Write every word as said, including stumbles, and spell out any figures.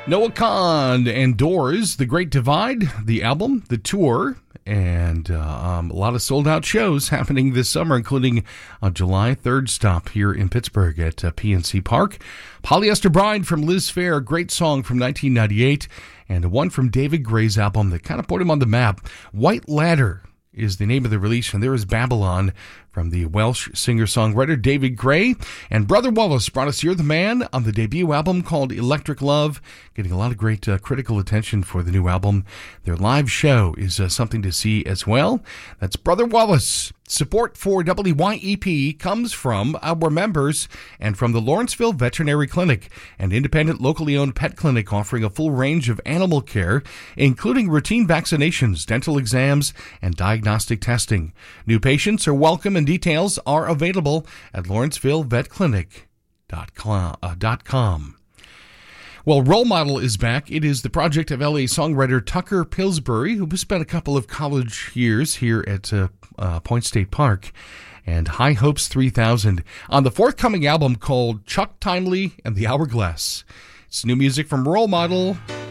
Noah Kahan and Doors, The Great Divide, the album, the tour, and uh, um, a lot of sold-out shows happening this summer, including a July third stop here in Pittsburgh at uh, P N C Park. Polyester Bride from Liz Phair, a great song from nineteen ninety-eight, and one from David Gray's album that kind of put him on the map. White Ladder is the name of the release, and there is Babylon from the Welsh singer-songwriter David Gray. And Brother Wallace brought us You're the Man on the debut album called Electric Love, getting a lot of great uh, critical attention for the new album. Their live show is uh, something to see as well. That's Brother Wallace. Support for W Y E P comes from our members and from the Lawrenceville Veterinary Clinic, an independent, locally owned pet clinic offering a full range of animal care, including routine vaccinations, dental exams, and diagnostic testing. New patients are welcome and details are available at lawrenceville vet clinic dot com. Well, Role Model is back. It is the project of L A songwriter Tucker Pillsbury, who spent a couple of college years here at uh, uh, Point State Park, and High Hopes three thousand on the forthcoming album called Chuck Timely and the Hourglass. It's new music from Role Model.